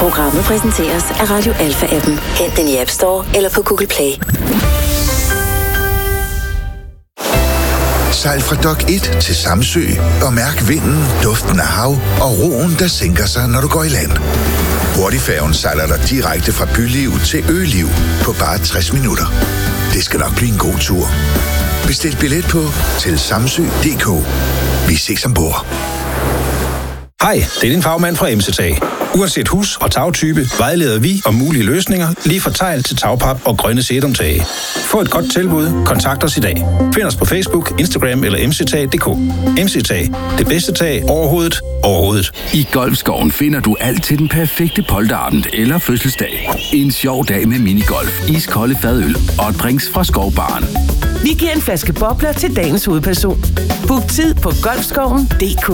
Programmet præsenteres af Radio Alpha-appen. Hent den i App Store eller på Google Play. Sejl fra Dok 1 til Samsø og mærk vinden, duften af hav og roen, der sænker sig, når du går i land. Hurtigfærgen sejler dig direkte fra byliv til øliv på bare 60 minutter. Det skal nok blive en god tur. Bestil billet på til samsø.dk. Vi ses ombord. Hej, det er din fagmand fra MC-Tag. Uanset hus og tagtype, vejleder vi om mulige løsninger, lige fra tegl til tagpap og grønne sætumtage. Få et godt tilbud, kontakt os i dag. Find os på Facebook, Instagram eller mctag.dk. MC-Tag, det bedste tag overhovedet. I Golfskoven finder du alt til den perfekte polterabend eller fødselsdag. En sjov dag med minigolf, iskolde fadøl og drinks fra Skovbaren. Vi giver en flaske bobler til dagens hovedperson. Book tid på golfskoven.dk.